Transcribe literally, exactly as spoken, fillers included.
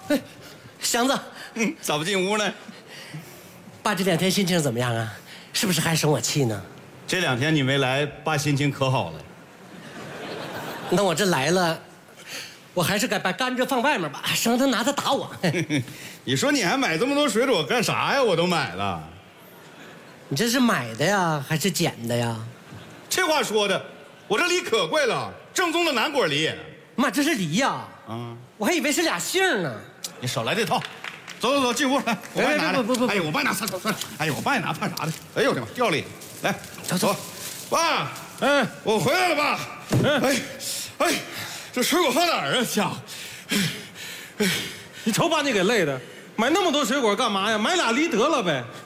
哎，祥子， 嗯，咋不进屋呢？ 爸这两天心情怎么样啊？是不是还生我气呢？ 这两天你没来，爸心情可好了。 那我这来了，我还是该把甘蔗放外面吧，省得他拿它打我。 你说你还买这么多水果干啥呀？我都买了。 你这是买的呀，还是捡的呀？ 这话说的，我这梨可贵了，正宗的南果梨。 妈，这是梨呀！ 啊， 我还以为是俩杏呢。 你少来这套，走走走，进屋来，我帮你拿来。 不不不， 哎呦，我帮你拿，算算算，哎呦，我帮你拿，怕啥的？哎呦我的妈，掉里，来， 走走， 爸， 哎， 我回来了，爸。哎，哎，这水果放哪儿啊，家伙？ 你瞅把你给累的，买那么多水果干嘛呀？买俩梨得了呗。